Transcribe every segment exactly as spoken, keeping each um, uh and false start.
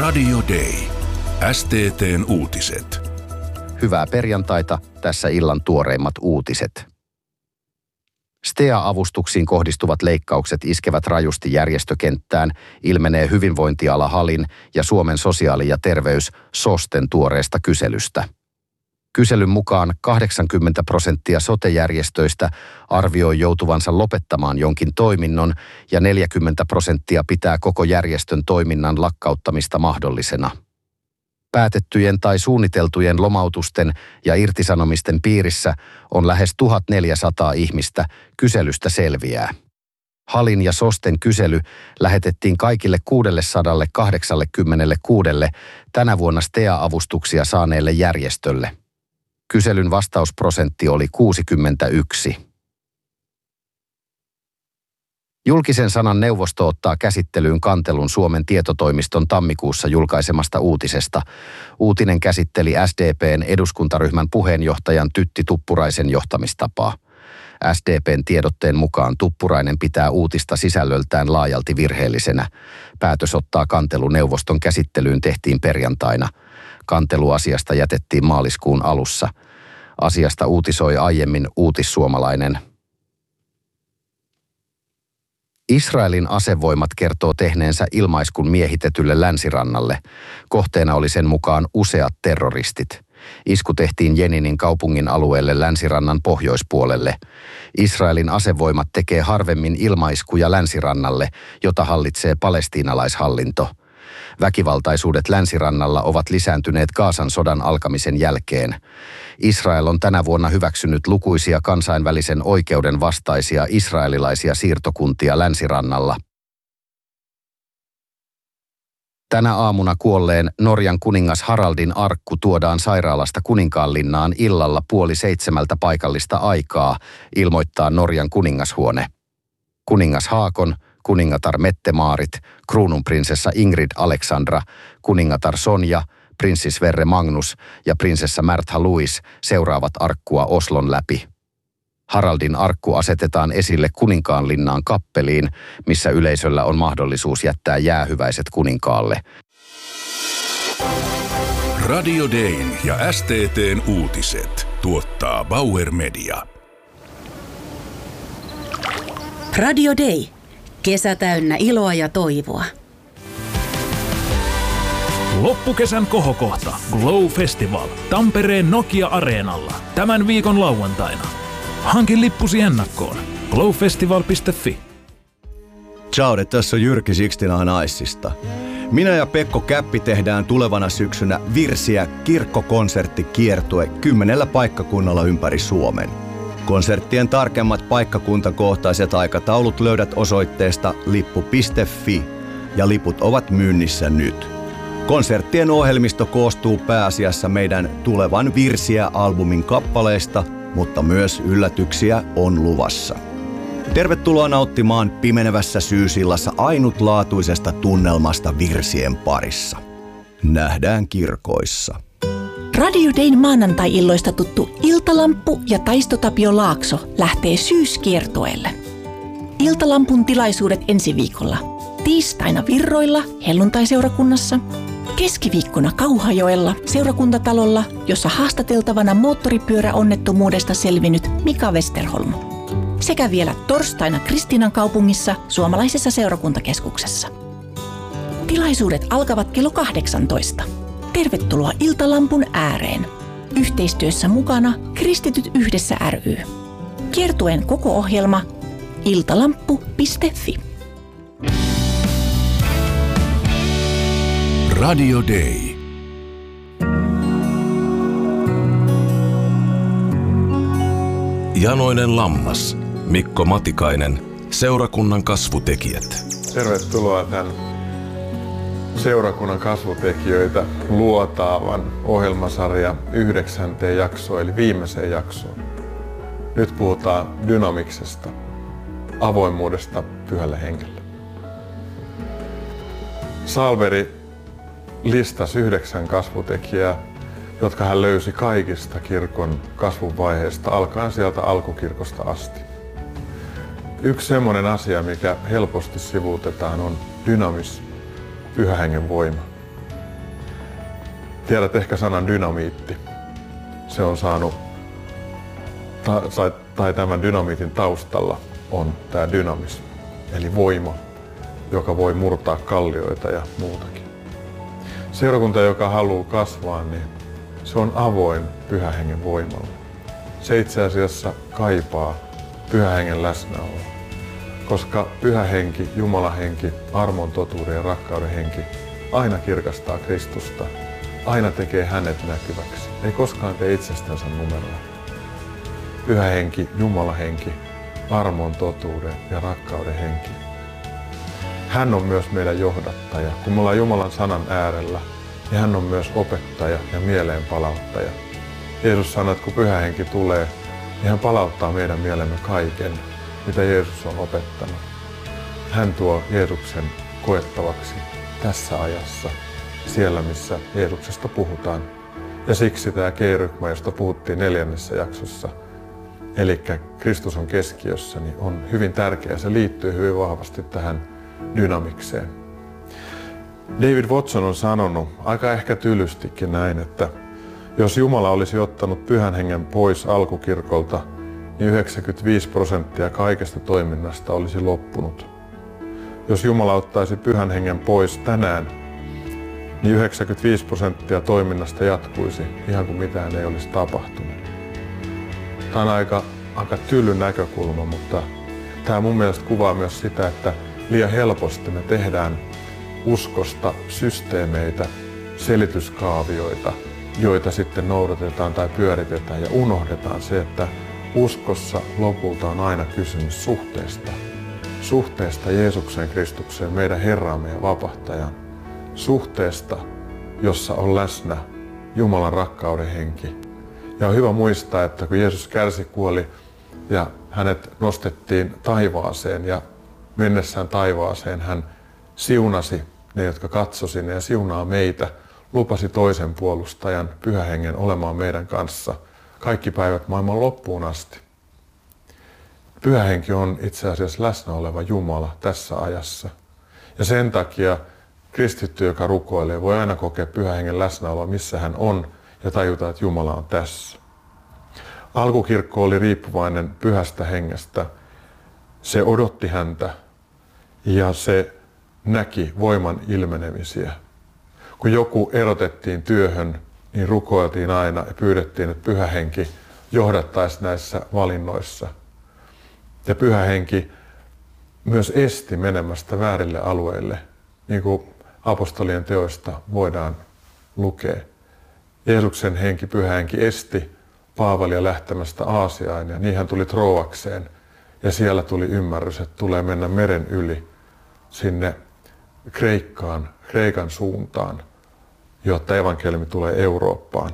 Radio Day. S T T:n uutiset. Hyvää perjantaita, tässä illan tuoreimmat uutiset. S T A-avustuksiin kohdistuvat leikkaukset iskevät rajusti järjestökenttään, ilmenee hyvinvointiala Halin ja Suomen sosiaali- ja terveys SOSTen tuoreesta kyselystä. Kyselyn mukaan kahdeksankymmentä prosenttia sote-järjestöistä arvioi joutuvansa lopettamaan jonkin toiminnon ja neljäkymmentä prosenttia pitää koko järjestön toiminnan lakkauttamista mahdollisena. Päätettyjen tai suunniteltujen lomautusten ja irtisanomisten piirissä on lähes tuhatneljäsataa ihmistä, kyselystä selviää. Halin ja SOSTen kysely lähetettiin kaikille kuusisataakahdeksankymmentäkuusi tänä vuonna S T A-avustuksia saaneelle järjestölle. Kyselyn vastausprosentti oli kuusikymmentäyksi. Julkisen sanan neuvosto ottaa käsittelyyn kantelun Suomen tietotoimiston tammikuussa julkaisemasta uutisesta. Uutinen käsitteli S D P:n eduskuntaryhmän puheenjohtajan Tytti Tuppuraisen johtamistapaa. S D P:n tiedotteen mukaan Tuppurainen pitää uutista sisällöltään laajalti virheellisenä. Päätös ottaa kantelu neuvoston käsittelyyn tehtiin perjantaina. Kantelu asiasta jätettiin maaliskuun alussa. Asiasta uutisoi aiemmin Uutissuomalainen. Israelin asevoimat kertoo tehneensä ilmaiskun miehitetylle länsirannalle. Kohteena oli sen mukaan useat terroristit. Isku tehtiin Jeninin kaupungin alueelle länsirannan pohjoispuolelle. Israelin asevoimat tekee harvemmin ilmaiskuja länsirannalle, jota hallitsee palestiinalaishallinto. Väkivaltaisuudet länsirannalla ovat lisääntyneet Gazan sodan alkamisen jälkeen. Israel on tänä vuonna hyväksynyt lukuisia kansainvälisen oikeuden vastaisia israelilaisia siirtokuntia länsirannalla. Tänä aamuna kuolleen Norjan kuningas Haraldin arkku tuodaan sairaalasta Kuninkaanlinnaan illalla puoli seitsemältä paikallista aikaa, ilmoittaa Norjan kuningashuone. Kuningas Haakon, kuningatar Mette-Maarit, kruununprinsessa Ingrid Alexandra, kuningatar Sonja, prinssi Sverre Magnus ja prinsessa Märtha Louise seuraavat arkkua Oslon läpi. Haraldin arkku asetetaan esille Kuninkaanlinnaan kappeliin, missä yleisöllä on mahdollisuus jättää jäähyväiset kuninkaalle. Radio Dayn ja S T T:n uutiset tuottaa Bauer Media. Radio Day. Kesä täynnä iloa ja toivoa. Loppukesän kohokohta Glow Festival Tampereen Nokia-areenalla tämän viikon lauantaina. Hankin lippusi ennakkoon glowfestival piste fi. Ciao, tässä on Jyrki Sixtina Icesta. Minä ja Pekko Käppi tehdään tulevana syksynä Virsiä kirkkokonserttikiertue kymmenellä paikkakunnalla ympäri Suomen. Konserttien tarkemmat paikkakuntakohtaiset aikataulut löydät osoitteesta lippu piste fi ja liput ovat myynnissä nyt. Konserttien ohjelmisto koostuu pääasiassa meidän tulevan Virsiä-albumin kappaleista, mutta myös yllätyksiä on luvassa. Tervetuloa nauttimaan pimenevässä syysillassa ainutlaatuisesta tunnelmasta virsien parissa. Nähdään kirkoissa. Radio Dayn maanantai-illoista tuttu Iltalamppu ja Taisto Tapio Laakso lähtee syyskiertueelle. Iltalampun tilaisuudet ensi viikolla. Tiistaina Virroilla, helluntaiseurakunnassa. Keskiviikkona Kauhajoella, seurakuntatalolla, jossa haastateltavana moottoripyöräonnettomuudesta selvinnyt Mika Westerholm. Sekä vielä torstaina Kristiinan kaupungissa, suomalaisessa seurakuntakeskuksessa. Tilaisuudet alkavat kello kahdeksantoista. Tervetuloa Iltalampun ääreen. Yhteistyössä mukana Kristityt yhdessä ry. Kiertueen koko ohjelma iltalamppu piste fi. Radio Day. Janoinen lammas, Mikko Matikainen, seurakunnan kasvutekijät. Tervetuloa tämän seurakunnan kasvutekijöitä luotaavan ohjelmasarja yhdeksänteen jaksoon, eli viimeiseen jaksoon. Nyt puhutaan dynamiksesta, avoimuudesta pyhälle hengelle. Salveri listasi yhdeksän kasvutekijää, jotka hän löysi kaikista kirkon kasvun vaiheista, alkaen sieltä alkukirkosta asti. Yksi semmoinen asia, mikä helposti sivuutetaan, on dynamis, pyhä hengen voima. Tiedät ehkä sanan dynamiitti. Se on saanut, tai, tai tämän dynamiitin taustalla on tämä dynamismi, eli voima, joka voi murtaa kallioita ja muutakin. Seurakunta, joka haluaa kasvaa, niin se on avoin Pyhän Hengen voimalle. Se itse asiassa kaipaa Pyhän Hengen läsnäoloa, koska Pyhä Henki, Jumalan henki, armon, totuuden ja rakkauden henki aina kirkastaa Kristusta, aina tekee hänet näkyväksi, ei koskaan tee itsestänsä numeroa. Pyhä Henki, Jumalan henki, armon, totuuden ja rakkauden henki. Hän on myös meidän johdattaja. Kun me ollaan Jumalan sanan äärellä, niin hän on myös opettaja ja mieleenpalauttaja. Jeesus sanoi, että kun Pyhä Henki tulee, niin hän palauttaa meidän mielemme kaiken, mitä Jeesus on opettanut. Hän tuo Jeesuksen koettavaksi tässä ajassa, siellä missä Jeesuksesta puhutaan. Ja siksi tämä G-ryhmä, josta puhuttiin neljännessä jaksossa, eli Kristus on keskiössä, niin on hyvin tärkeä. Se liittyy hyvin vahvasti tähän dynamikseen. David Watson on sanonut aika ehkä tylystikin näin, että jos Jumala olisi ottanut Pyhän Hengen pois alkukirkolta, niin yhdeksänkymmentäviisi prosenttia kaikesta toiminnasta olisi loppunut. Jos Jumala ottaisi Pyhän Hengen pois tänään, niin yhdeksänkymmentäviisi prosenttia toiminnasta jatkuisi ihan kuin mitään ei olisi tapahtunut. Tämä on aika, aika tyly näkökulma, mutta tämä mun mielestä kuvaa myös sitä, että liian helposti me tehdään uskosta systeemeitä, selityskaavioita, joita sitten noudatetaan tai pyöritetään ja unohdetaan se, että uskossa lopulta on aina kysymys suhteesta. Suhteesta Jeesuksen Kristukseen, meidän Herraamme ja Vapahtajan. Suhteesta, jossa on läsnä Jumalan rakkauden henki. Ja on hyvä muistaa, että kun Jeesus kärsi, kuoli ja hänet nostettiin taivaaseen ja mennessään taivaaseen hän siunasi ne, jotka katsoi sinne ja siunaa meitä, lupasi toisen puolustajan, Pyhän Hengen, olemaan meidän kanssa kaikki päivät maailman loppuun asti. Pyhä Henki on itse asiassa läsnä oleva Jumala tässä ajassa. Ja sen takia kristitty, joka rukoilee, voi aina kokea Pyhän Hengen läsnäoloa, missä hän on, ja tajuta, että Jumala on tässä. Alkukirkko oli riippuvainen Pyhästä Hengestä. Se odotti häntä ja se näki voiman ilmenemisiä. Kun joku erotettiin työhön, niin rukoiltiin aina ja pyydettiin, että Pyhä Henki johdattaisi näissä valinnoissa. Ja Pyhä Henki myös esti menemästä väärille alueille, niin kuin apostolien teoista voidaan lukea. Jeesuksen henki, Pyhä Henki, esti Paavalia lähtemästä Aasiaan ja niin hän tuli Troakseen. Ja siellä tuli ymmärrys, että tulee mennä meren yli sinne Kreikkaan, Kreikan suuntaan, jotta evankeliumi tulee Eurooppaan.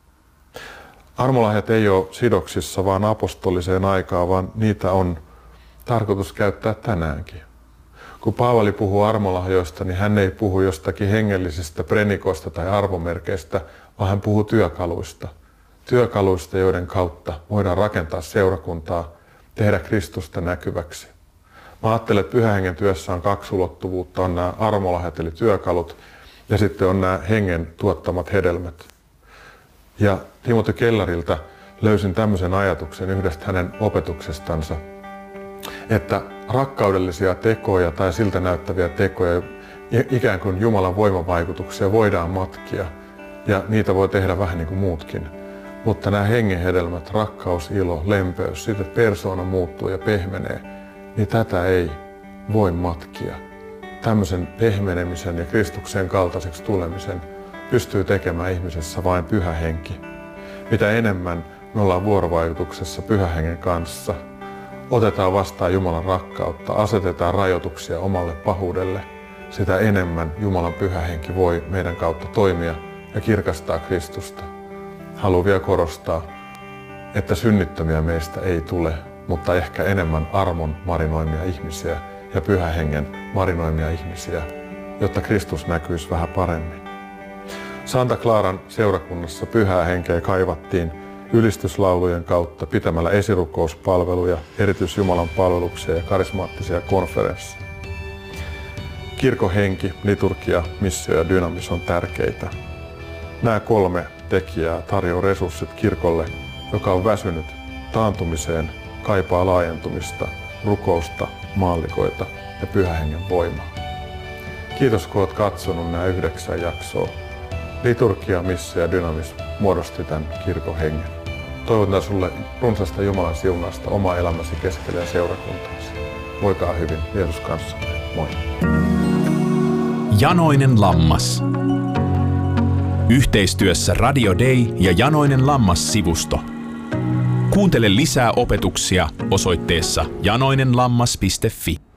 Armolahjat ei ole sidoksissa vaan apostoliseen aikaan, vaan niitä on tarkoitus käyttää tänäänkin. Kun Paavali puhuu armolahjoista, niin hän ei puhu jostakin hengellisistä prenikoista tai arvomerkeistä, vaan hän puhuu työkaluista. Työkaluista, joiden kautta voidaan rakentaa seurakuntaa, tehdä Kristusta näkyväksi. Mä ajattelen, että Pyhän Hengen työssä on kaksi ulottuvuutta. On nämä armolahjat eli työkalut ja sitten on nämä hengen tuottamat hedelmät. Ja Timothy Kelleriltä löysin tämmöisen ajatuksen yhdestä hänen opetuksestansa, että rakkaudellisia tekoja tai siltä näyttäviä tekoja, ikään kuin Jumalan voimavaikutuksia voidaan matkia ja niitä voi tehdä vähän niin kuin muutkin. Mutta nämä hengen hedelmät, rakkaus, ilo, lempeys, siitä että persoona muuttuu ja pehmenee, niin tätä ei voi matkia. Tämmöisen pehmenemisen ja Kristuksen kaltaiseksi tulemisen pystyy tekemään ihmisessä vain Pyhä Henki. Mitä enemmän me ollaan vuorovaikutuksessa Pyhän Hengen kanssa, otetaan vastaan Jumalan rakkautta, asetetaan rajoituksia omalle pahuudelle, sitä enemmän Jumalan Pyhä Henki voi meidän kautta toimia ja kirkastaa Kristusta. Haluan vielä korostaa, että synnittömiä meistä ei tule, mutta ehkä enemmän armon marinoimia ihmisiä ja Pyhän Hengen marinoimia ihmisiä, jotta Kristus näkyisi vähän paremmin. Santa Claran seurakunnassa Pyhää Henkeä kaivattiin ylistyslaulujen kautta pitämällä esirukouspalveluja, erityisjumalan palveluksia ja karismaattisia konferensseja. Kirkon henki, liturgia, missio ja dynamis on tärkeitä. Nämä kolme tekijää tarjoaa resurssit kirkolle, joka on väsynyt taantumiseen, kaipaa laajentumista, rukousta, maallikoita ja Pyhän Hengen voimaa. Kiitos, kun olet katsonut nämä yhdeksän jaksoa. Liturgia, missio ja dynamis muodosti tämän kirkon hengen. Toivotan sulle runsasta Jumalan siunasta oma elämäsi keskellä ja seurakuntaasi. Voikaa hyvin, Jeesus kanssamme. Moi. Janoinen lammas. Yhteistyössä Radio Day ja Janoinen lammas-sivusto. Kuuntele lisää opetuksia osoitteessa janoinenlammas piste fi.